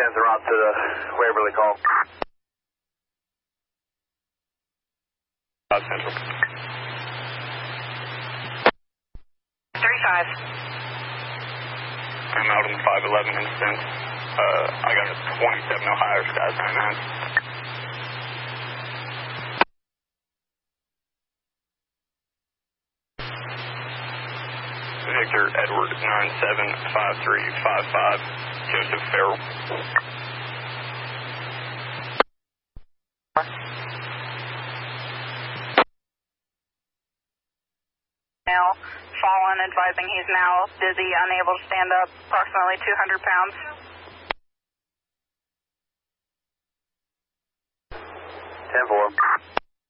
10's en route to the Waverly call. Central. 35. I'm out on the 511 instance. I got a 27 Ohio, Skies 99. Victor Edward 975355, Joseph Farrell. Now, fallen, advising he's now dizzy, unable to stand up, approximately 200 pounds. 10-4.